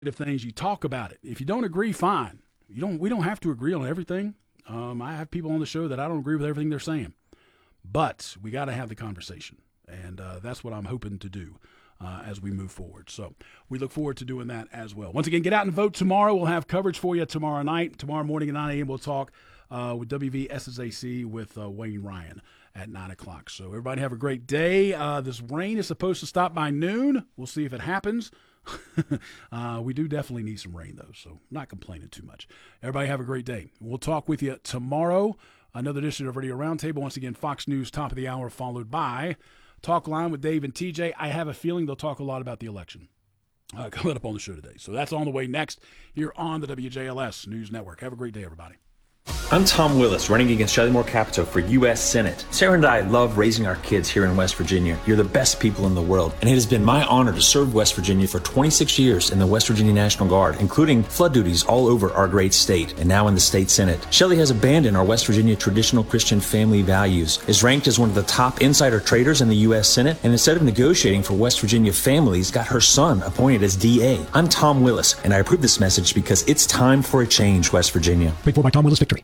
things, you talk about it. If you don't agree, fine. We don't have to agree on everything. I have people on the show that I don't agree with everything they're saying, but we got to have the conversation, and that's what I'm hoping to do as we move forward. So we look forward to doing that as well. Once again, get out and vote tomorrow. We'll have coverage for you tomorrow night. Tomorrow morning at 9 a.m. we'll talk with WVSSAC with Wayne Ryan at 9 o'clock. So everybody have a great day. This rain is supposed to stop by noon. We'll see if it happens. We do definitely need some rain, though, so not complaining too much. Everybody have a great day. We'll talk with you tomorrow. Another edition of Radio Roundtable. Once again, Fox News, top of the hour, followed by Talk Line with Dave and TJ. I have a feeling they'll talk a lot about the election coming up on the show today. So that's on the way next here on the WJLS News Network. Have a great day, everybody. I'm Tom Willis, running against Shelley Moore Capito for U.S. Senate. Sarah and I love raising our kids here in West Virginia. You're the best people in the world, and it has been my honor to serve West Virginia for 26 years in the West Virginia National Guard, including flood duties all over our great state, and now in the state Senate. Shelley has abandoned our West Virginia traditional Christian family values, is ranked as one of the top insider traders in the U.S. Senate, and instead of negotiating for West Virginia families, got her son appointed as DA. I'm Tom Willis, and I approve this message because it's time for a change, West Virginia. Paid for by Tom Willis Victory.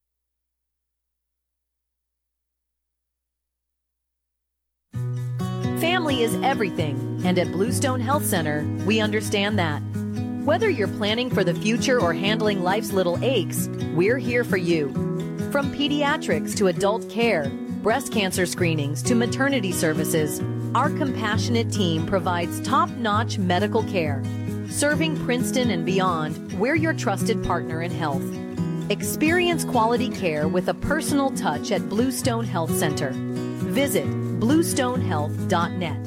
Family is everything, and at Bluestone Health Center, we understand that. Whether you're planning for the future or handling life's little aches, we're here for you. From pediatrics to adult care, breast cancer screenings to maternity services, our compassionate team provides top-notch medical care. Serving Princeton and beyond, we're your trusted partner in health. Experience quality care with a personal touch at Bluestone Health Center. Visit bluestonehealth.net.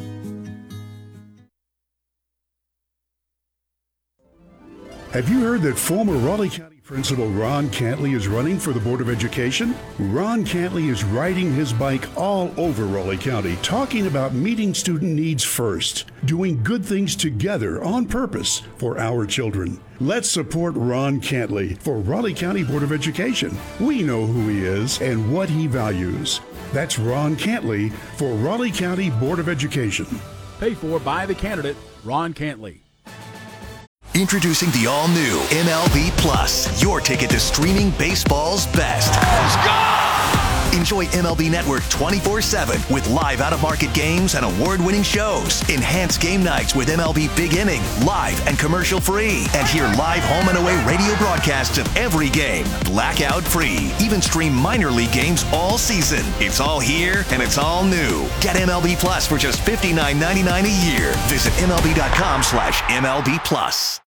Have you heard that former Raleigh County Principal Ron Cantley is running for the Board of Education? Ron Cantley is riding his bike all over Raleigh County, talking about meeting student needs first, doing good things together on purpose for our children. Let's support Ron Cantley for Raleigh County Board of Education. We know who he is and what he values. That's Ron Cantley for Raleigh County Board of Education. Paid for by the candidate, Ron Cantley. Introducing the all-new MLB Plus, your ticket to streaming baseball's best. Enjoy MLB Network 24/7 with live out-of-market games and award-winning shows. Enhance game nights with MLB Big Inning, live and commercial-free. And hear live home and away radio broadcasts of every game, blackout-free. Even stream minor league games all season. It's all here and it's all new. Get MLB Plus for just $59.99 a year. Visit MLB.com/MLB Plus.